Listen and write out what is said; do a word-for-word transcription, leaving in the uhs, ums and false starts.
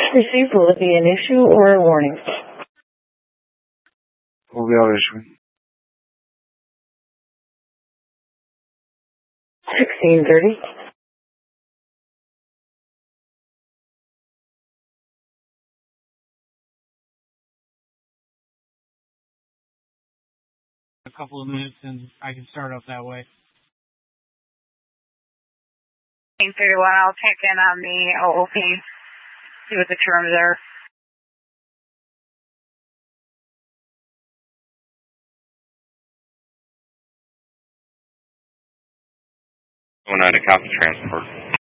received, will it be an issue or a warning? Will be our issue. sixteen thirty. A couple of minutes and I can start off that way. sixteen thirty-one, I'll check in on the O O P, see what the terms are. Going on to copy transport.